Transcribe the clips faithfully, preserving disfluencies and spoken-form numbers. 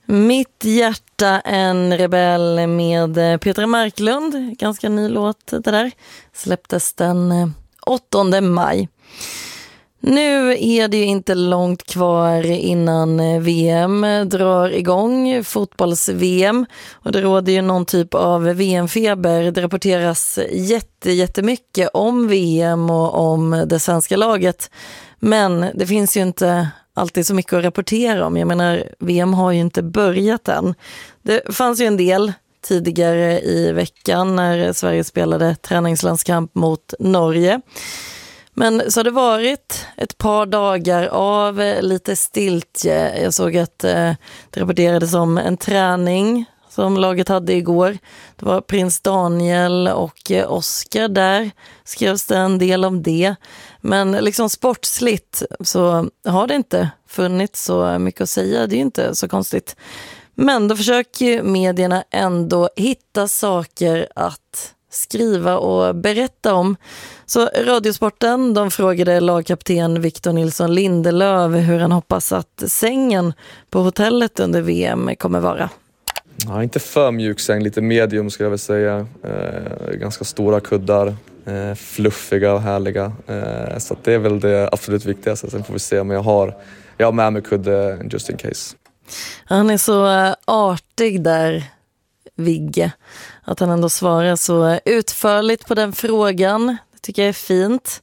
Mitt hjärta en rebell med Petra Marklund. Ganska ny låt det där. Släpptes den åttonde maj. Nu är det ju inte långt kvar innan V M drar igång, fotbolls-V M. Och det råder ju någon typ av V M-feber. Det rapporteras jätte, jättemycket om V M och om det svenska laget. Men det finns ju inte alltid så mycket att rapportera om. Jag menar, V M har ju inte börjat än. Det fanns ju en del tidigare i veckan när Sverige spelade träningslandskamp mot Norge. Men så har det varit ett par dagar av lite stiltje. Jag såg att eh, det rapporterades om en träning som laget hade igår. Det var prins Daniel och eh, Oscar där. Skrevs det en del om det. Men liksom sportsligt så har det inte funnits så mycket att säga. Det är ju inte så konstigt. Men då försöker medierna ändå hitta saker att skriva och berätta om. Så Radiosporten, de frågade lagkapten Victor Nilsson Lindelöf hur han hoppas att sängen på hotellet under V M kommer vara. Ja, inte för mjuk säng, lite medium skulle jag väl säga. Eh, ganska stora kuddar, eh, fluffiga och härliga. Eh, så att det är väl det absolut viktigaste. Sen får vi se om jag har, jag har med mig kudde just in case. Han är så artig där, Vigge, att han ändå svarar så utförligt på den frågan. Det tycker jag är fint.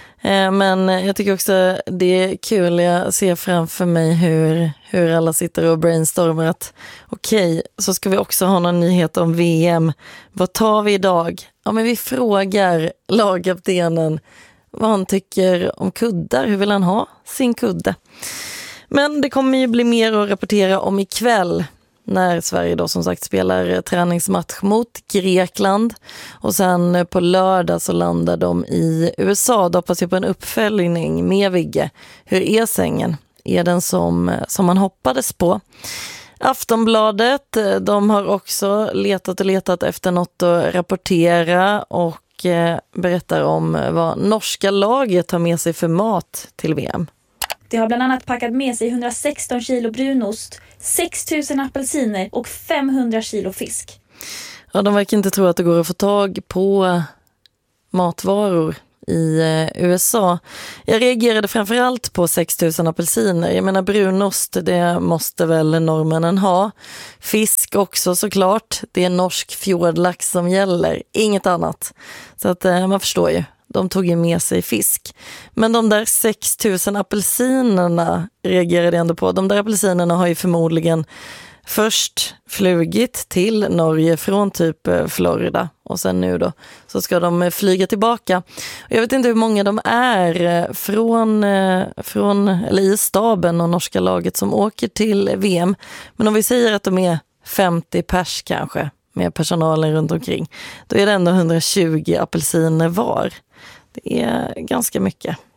Men jag tycker också det är kul. Jag ser framför mig hur, hur alla sitter och brainstormar att okej, okay, så ska vi också ha någon nyhet om V M. Vad tar vi idag? Ja, men vi frågar lagkaptenen vad han tycker om kuddar. Hur vill han ha sin kudde? Men det kommer ju bli mer att rapportera om ikväll när Sverige då som sagt spelar träningsmatch mot Grekland. Och sen på lördag så landar de i U S A. Då hoppas jag på en uppföljning med Vigge. Hur är sängen? Är den som, som man hoppades på? Aftonbladet, de har också letat och letat efter något att rapportera och eh, berättar om vad norska laget har med sig för mat till V M. Det har bland annat packat med sig hundrasexton kilo brunost, sex tusen apelsiner och femhundra kilo fisk. Ja, de verkar inte tro att det går att få tag på matvaror i U S A. Jag reagerade framförallt på sex tusen apelsiner. Jag menar brunost, det måste väl norrmännen ha. Fisk också såklart. Det är norsk fjordlax som gäller, inget annat. Så att man förstår ju. De tog ju med sig fisk. Men de där sex tusen apelsinerna reagerade jag ändå på. De där apelsinerna har ju förmodligen först flugit till Norge från typ Florida. Och sen nu då så ska de flyga tillbaka. Jag vet inte hur många de är från, från eller i staben och norska laget som åker till V M. Men om vi säger att de är femtio pers kanske med personalen runt omkring. Då är det ändå hundratjugo apelsiner var. Det är ganska mycket.